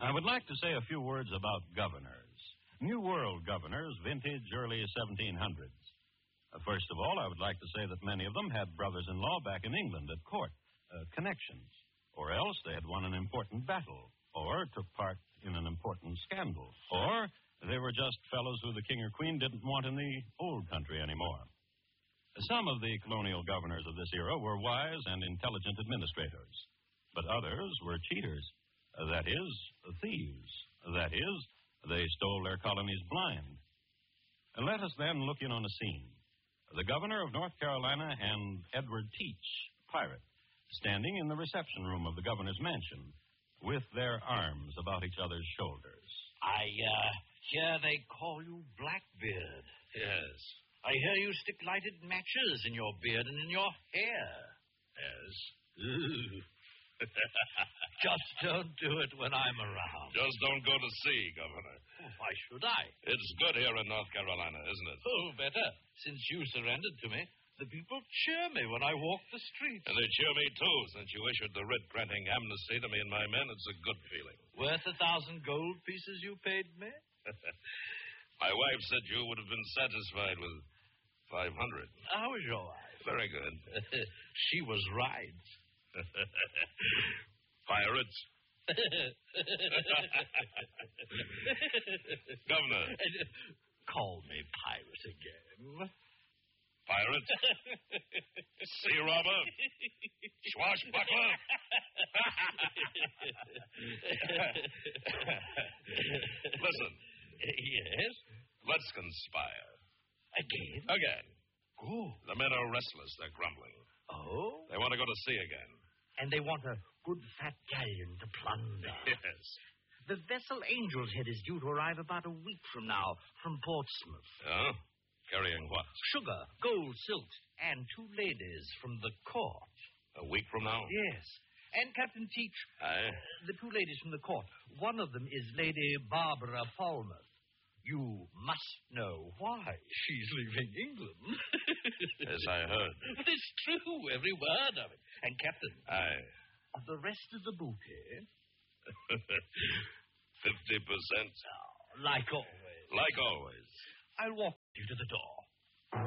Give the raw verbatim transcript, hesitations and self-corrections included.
I would like to say a few words about governors. New World governors, vintage early seventeen hundreds. Uh, first of all, I would like to say that many of them had brothers-in-law back in England at court, uh, connections, or else they had won an important battle, or took part in an important scandal, or they were just fellows who the king or queen didn't want in the old country anymore. Some of the colonial governors of this era were wise and intelligent administrators, but others were cheaters. Uh, that is, thieves. That is, they stole their colonies blind. And let us then look in on a scene. The governor of North Carolina and Edward Teach, pirate, standing in the reception room of the governor's mansion with their arms about each other's shoulders. I, uh, hear they call you Blackbeard. Yes. I hear you stick lighted matches in your beard and in your hair. Yes. Ooh. Just don't do it when I'm around. Just don't go to sea, Governor. Oh, why should I? It's good here in North Carolina, isn't it? Oh, better. Since you surrendered to me, the people cheer me when I walk the streets. And they cheer me, too, since you issued the writ granting amnesty to me and my men. It's a good feeling. Worth a thousand gold pieces you paid me? My wife said you would have been satisfied with five hundred. How was your wife? Very good. She was right. Pirates. Governor. Call me pirate again. Pirate. Sea robber. Swashbuckler. Listen. Yes? Let's conspire. Again? Again. Good. The men are restless. They're grumbling. Oh? They want to go to sea again. And they want a good fat galleon to plunder. Yes. The vessel Angel's Head is due to arrive about a week from now from Portsmouth. Oh? Carrying what? Sugar, gold, silk, and two ladies from the court. A week from now? Yes. And Captain Teach. Aye? The two ladies from the court. One of them is Lady Barbara Falmouth. You must know why she's leaving England. Yes, I heard. But it's true, every word of it. And, Captain. Aye. Of the rest of the booty. Fifty percent. Oh, like always. Like always. I'll walk you to the door.